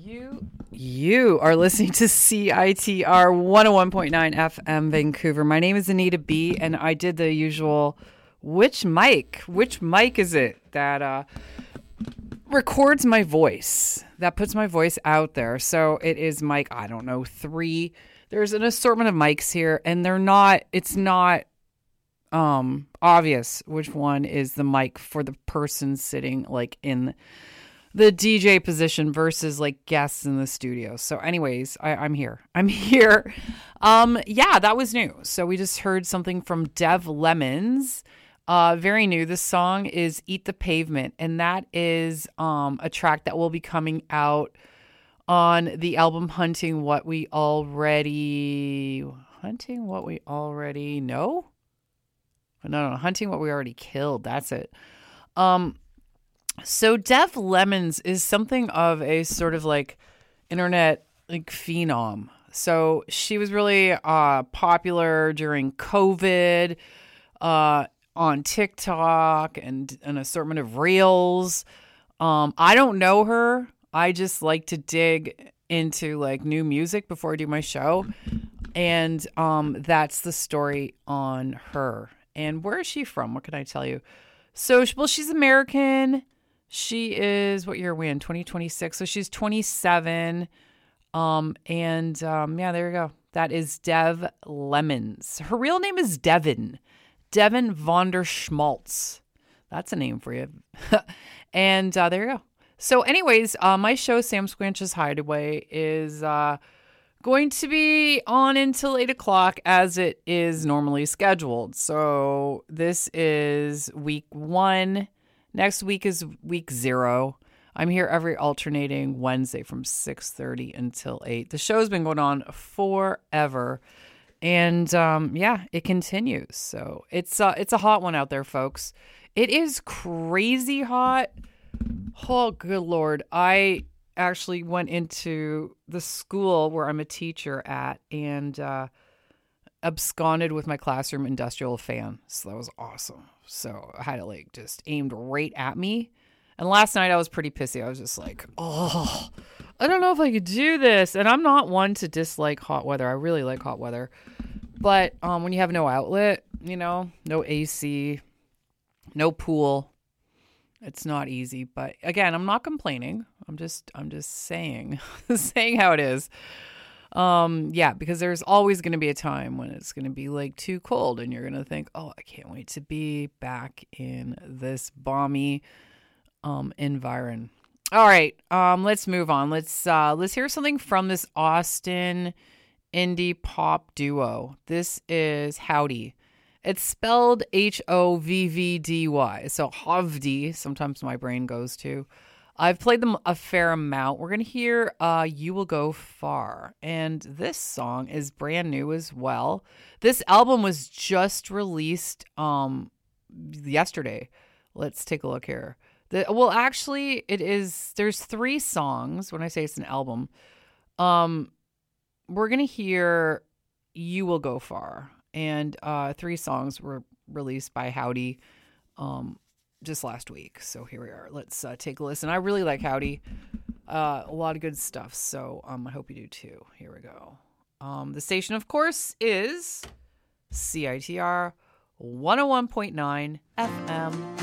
You are listening to CITR 101.9 FM Vancouver. My name is Anita B, and I did the usual, which mic is it that records my voice, that puts my voice out there? So it is mic, I don't know, 3. There's an assortment of mics here, and it's not obvious which one is the mic for the person sitting like in the DJ position versus like guests in the studio. So anyways, I'm here. Yeah, that was new. So we just heard something from Dev Lemons. Very new. This song is Eat the Pavement, and that is a track that will be coming out on the album Hunting What We Already know? No, Hunting What We Already Killed. That's it. So Dev Lemons is something of a sort of like internet like phenom. So she was really popular during COVID on TikTok and an assortment of reels. I don't know her. I just like to dig into like new music before I do my show. And that's the story on her. And where is she from? What can I tell you? So, well, she's American. She is, what year are we in? 2026. So she's 27. Yeah, there you go. That is Dev Lemons. Her real name is Devin von der Schmaltz. That's a name for you. And there you go. So anyways, my show, Sam Squanch's Hideaway, is going to be on until 8 o'clock as it is normally scheduled. So this is week 1. Next week is week 0. I'm here every alternating Wednesday from 6:30 until 8. The show's been going on forever. And yeah, it continues. So it's a hot one out there, folks. It is crazy hot. Oh, good Lord. I actually went into the school where I'm a teacher at and absconded with my classroom industrial fan. So that was awesome. So I had it like just aimed right at me. And last night I was pretty pissy. I was just like, oh, I don't know if I could do this. And I'm not one to dislike hot weather. I really like hot weather. But when you have no outlet, no AC, no pool, it's not easy. But again, I'm not complaining. I'm just saying, saying how it is. Yeah, because there's always going to be a time when it's going to be like too cold and you're going to think, oh, I can't wait to be back in this balmy environment. All right, let's move on. Let's hear something from this Austin indie pop duo. This is Howdy. It's spelled Hovvdy. So Hovvdy, sometimes my brain goes to. I've played them a fair amount. We're going to hear You Will Go Far. And this song is brand new as well. This album was just released yesterday. Let's take a look here. Well, actually, it is. There's 3 songs when I say it's an album. We're going to hear You Will Go Far. And 3 songs were released by Howdy just last week. So here we are. Let's take a listen. I really like Howdy. A lot of good stuff. So I hope you do too. Here we go. The station, of course, is CITR 101.9 FM.